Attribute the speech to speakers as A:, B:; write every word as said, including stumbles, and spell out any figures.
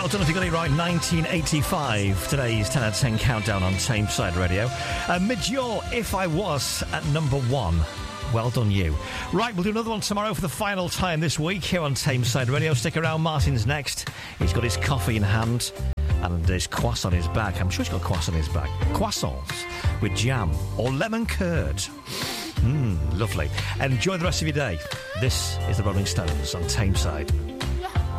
A: don't know if you got it right, nineteen eighty-five. Today's ten out of ten countdown on Tameside Radio. Uh, Midge-Ure, If I Was, at number one. Well done, you. Right, we'll do another one tomorrow for the final time this week here on Tameside Radio. Stick around, Martin's next. He's got his coffee in hand and his croissant on his back. I'm sure he's got croissant on his back. Croissants with jam or lemon curd. Mmm, lovely. Enjoy the rest of your day. This is the Rolling Stones on Tameside.